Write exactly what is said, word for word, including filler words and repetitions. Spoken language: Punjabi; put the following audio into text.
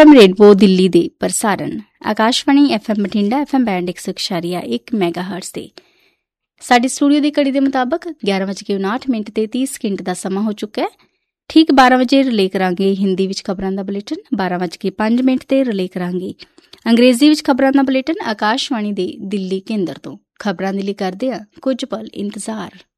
ਐਮ ਰੇਨਬੋ ਦਿੱਲੀ ਦੇ ਪ੍ਰਸਾਰਣ, Akashvani F M Bathinda F M band ਇੱਕ ਸੌ ਇਕਸ਼ਾਰੀਆ ਇੱਕ ਮੈਗਾ ਹਰਟਜ਼ ਤੇ। ਸਾਡੇ ਸਟੂਡੀਓ ਦੀ ਘੜੀ ਦੇ ਮੁਤਾਬਕ ਗਿਆਰਾਂ ਵਜੇ ਕੇ ਉਨਾਹਠ ਮਿੰਟ ਤੇ ਤੀਹ ਸਕਿੰਟ ਦਾ ਸਮਾਂ ਹੋ ਚੁੱਕਾ ਹੈ। ਠੀਕ ਬਾਰਾਂ ਵਜੇ ਰਿਲੇ ਕਰਾਂਗੇ ਹਿੰਦੀ ਵਿੱਚ ਖਬਰਾਂ ਦਾ ਬੁਲੇਟਿਨ। ਬਾਰਾਂ ਵਜੇ ਕੇ ਪੰਜ ਮਿੰਟ ਤੇ ਰਿਲੇ ਕਰਾਂਗੇ ਅੰਗਰੇਜ਼ੀ ਵਿੱਚ ਖਬਰਾਂ ਦਾ ਬੁਲੇਟਿਨ ਆਕਾਸ਼ਵਾਣੀ ਦੇ ਦਿੱਲੀ ਕੇਂਦਰ ਤੋਂ। ਖਬਰਾਂ ਦੇ ਲਈ ਕਰਦੇ ਹਾਂ ਕੁਝ ਪਲ ਇੰਤਜ਼ਾਰ।